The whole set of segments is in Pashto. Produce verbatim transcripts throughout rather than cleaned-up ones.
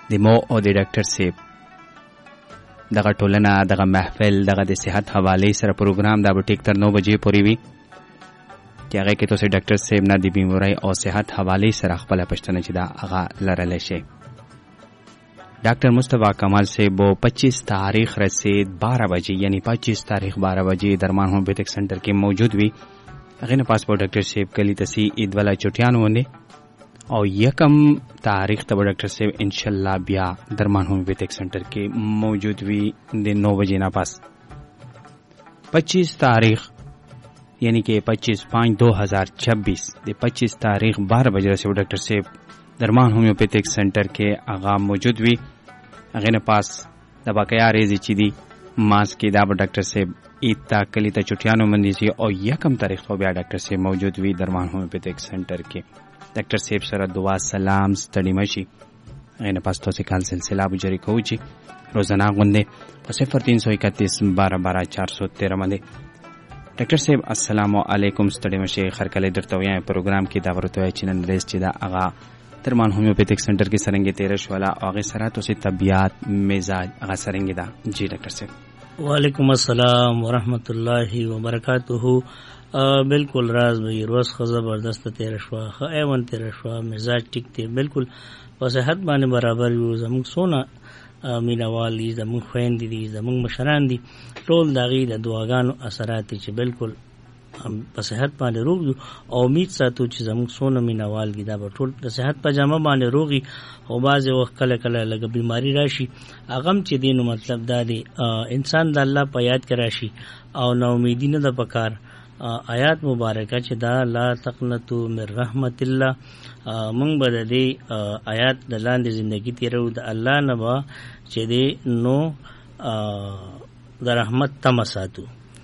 د مو او د ډاکټر صاحب دغه ټولنه دغه محفل دغه د صحت حواله سره پروګرام دا به ټیک تر نو بجې پورې وي چې هغه کې تاسو ډاکټر صاحب نه د بیماری او صحت حواله سره خپل پښتنه چې دا هغه لرل شي. ڈاکٹر مصطفیٰ کمال سے وہ پچیس تاریخ رسید بارہ بجے یعنی پچیس تاریخ بارہ بجے درمان ہومیوپیتھک سینٹر کے موجود بھی اغین پاسپورٹ ڈاکٹر صاحب کلی تسی عید والا چٹیان ہونے اور یکم تاریخ تب ڈاکٹر صاحب انشاءاللہ بیا درمان ہومیوپیتھک سینٹر کے موجود بھی دن نو بجے نا پاس. پچیس تاریخ یعنی کہ پچیس پانچ دو ہزار چھبیس دے پچیس تاریخ بارہ بجے سے ڈاکٹر صاحب درمان ہومیوپیتھک سینٹر کے آغا موجود وی اغین پاس د بقیا ریزی چی دی ماس کی دا ډاکټر صاحب ایتا کلی ته چټیانو مندي سي او یکم تاریخ تو بیا ډاکټر صاحب موجود وی درمان ہومیوپیتھک سینٹر کې ډاکټر صاحب سره دعا سلام ستړي مشي اغین پاس تو سے کال سلسلہ بجری کوچی روزانه غونډه په صفر تین سو اکتیس بارہ بارہ چار سو تیرہ باندې. ډاکټر صاحب السلام علیکم ستړي مشي خرکله درته ویا پروګرام کې دا ورته وای چې نن ریس چې دا اغا درمان ہومیوپیتھک سینٹر کے سرنگے تیرش والا آغی سراتو سے طبیعت مزاج آغا سرنگے دا. جی ڈاکٹر صاحب. وعلیکم السلام ورحمۃ اللہ وبرکاتہ. بالکل راز بھائی روز خ زبردست تیرشوا خ ایون تیرشوا مزاج ٹک تے بالکل صحت باندې برابر یو زموږ سونا مینوال دي زموږ خويندې دي زموږ مشران دي ټول دغې د دعاګانو اثرات چې بالکل په صحت باندې روغ او امید ساتو چې زموږ سونه مینوال دي دا به ټول د صحت په جامه باندې روغي او بعضې وخت کله کله لږه بیماری راشي هغه چې دی نو مطلب دا دی انسان د الله په یاد کې راشي او نا امیدي نه ده پکار. آیات مبارکه چې دا لا تقنطوا من رحمت الله مونږ به د دې آیات د لاندې زندگی تیرو د الله نه به چې دی نو د رحمت تمه ساتو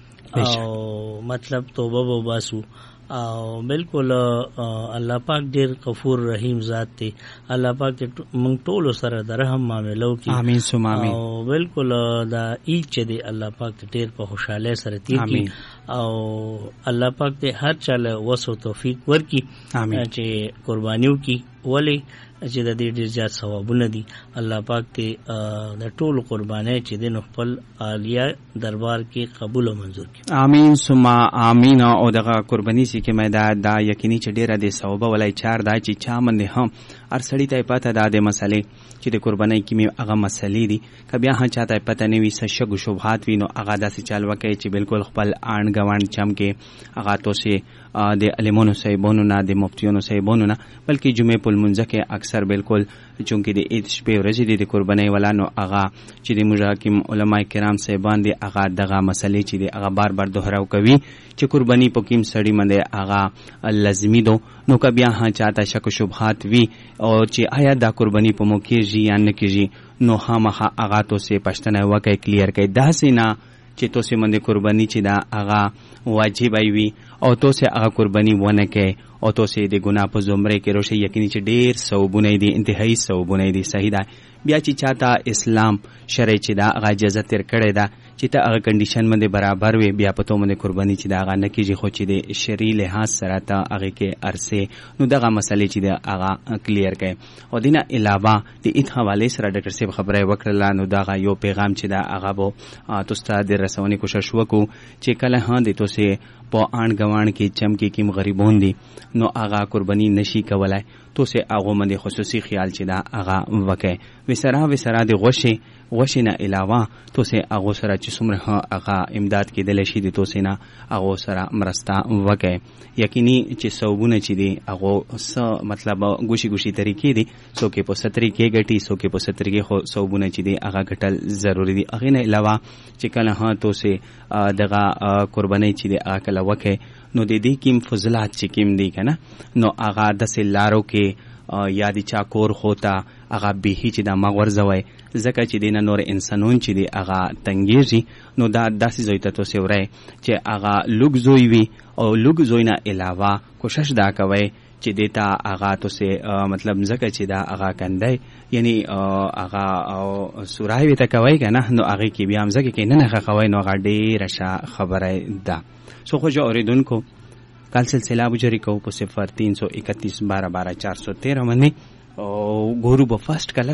او مطلب توبه وباسو او بالکل الله پاک ډیر غفور رحیم ذات دی. الله پاک مونږ ټول سره د رحم معاملو کې امين ثم امين او بالکل دا ایچ دی الله پاک ډیر په خوشاله سره تیر کی او الله پاک دې هر چاله وسو توفیق ورکي چې قربانیو کی ولی چې د دې ډیر زیات ثوابونه دي. الله پاک دې د ټول قربانۍ چې د خپل عالیه دربار کې قبول او منظور کړي. امين ثم امين. او دغه قرباني سي کې مې دا دا یقیني چې ډیره د ثواب ولای چار دا چې چا منه هم ار سړی ته پته دا د مسلې چې د قربانۍ کې مې هغه مسلې دي کبه هغه چاته پته نه وي شګ شوبات وینو هغه داسې چل وکړي چې بالکل خپل آن غوان چمکه هغه تو سي د علمونو صاحبونو نه د مفتیونو صاحبونو نه بلکې جمعه په منځ کې اکثر بالکل چونکه د عید شپې ورځې د قربانۍ ولانو هغه چې د محاکم علما کرام صاحبان دي هغه دغه مسلې چې د هغه بار بار دوهراو کوي چې قرباني په کوم سړی باندې هغه لازمي دو نو کبه ها چاته شک شبهات وی او چې آیا دا قرباني په مو کېږي یا نه کېږي نو خامخا هغه تو سه پښتنه وکي کلیر کوي دا سینا چې تو سه منده قرباني چې دا هغه واجب وي او تو سه هغه قرباني ونه کوي او تو سه د ګناه په زمره کې روشي یقیني چې ډیر ثوابونه دي انتهایی ثوابونه دي. صحیح ده. بیا چې چاته اسلام شرع چې دا هغه اجازه تر کړی ده چې ته هغه کنډیشن باندې برابر وي بیا په تو باندې قرباني چې دا هغه نه کیږي خو چې د شرعي لحاظ سره ته هغه کې ارسه نو دغه مسلې چې دا هغه کلیر کړي. او دینه علاوه د ایت حواله سره ډاکټر صاحب خبره وکړه نو دا یو پیغام چې دا هغه وو تاسو ته د رسونې کوشش وکړو چې کله ها د توسه په آن غوان کې چمکي کیم غریبون دي نو هغه قرباني نشي کولای تو سه هغه باندې خصوصي خیال چې دا هغه وکړي. وسره وسره د غوشه غوښه نه علاوه تو سه هغه سره چې څومره هغه امداد کېدل شي د تو سه نه هغه سره مرسته وکړي. یقیني چې ثوابونه چې دي هغه څه مطلب ګوشي ګوشي طریقې دي سو کې په ستري کې ګټي سو کې په ستري کې خو ثوابونه چې دي هغه ګټل ضروری دي. هغه نه علاوه چې کله ها تو سه دغه قرباني چې دي هغه کله وکړي نو د دې کیم فضلات چې کیم دي کنه نو هغه د سلارو کې یا د چا کور خوتا هغه به چې دا مغور زوي زکه چې دینه نور انسانون چې دی هغه تنګیږي نو دا داسې زوی ته تو سیورای چې هغه لوګ زوی وي او لوګ زوی نه علاوه کوشش دا کوي چې دیتا هغه تو سه مطلب زکه چې دا هغه کندای یعنی هغه سورای وي ته کوي کنه نو هغه کې بیا هم زکه کې نه نه خوي نو هغه ډیر خبره ده. سو خو جو اوریدونکو کل سلسلہ بجری کو په صفر تین سو اکتیس بارہ بارہ چار سو تیرہ منی او گورو با فرسٹ کلر